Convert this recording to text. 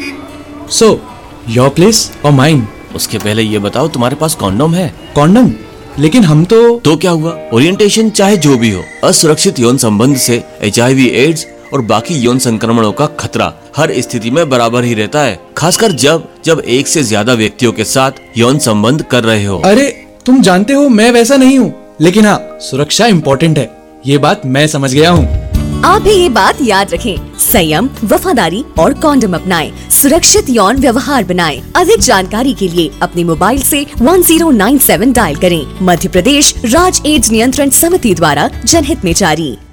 So your place और mine? उसके पहले ये बताओ, तुम्हारे पास कॉन्डोम है? कॉन्डम? लेकिन हम तो क्या हुआ? ओरिएंटेशन चाहे जो भी हो, असुरक्षित यौन संबंध से HIV, एड्स और बाकी यौन संक्रमणों का खतरा हर स्थिति में बराबर ही रहता है, खासकर जब एक से ज्यादा व्यक्तियों के साथ यौन संबंध कर रहे हो। अरे तुम जानते हो मैं वैसा नहीं हूँ, लेकिन हाँ सुरक्षा इम्पोर्टेंट है, ये बात मैं समझ गया हूँ। आप भी ये बात याद रखें, संयम, वफादारी और कॉन्डम अपनाएं, सुरक्षित यौन व्यवहार बनाएं। अधिक जानकारी के लिए अपने मोबाइल से 1097 डायल करें। मध्य प्रदेश राज्य एड्स नियंत्रण समिति द्वारा जनहित में जारी।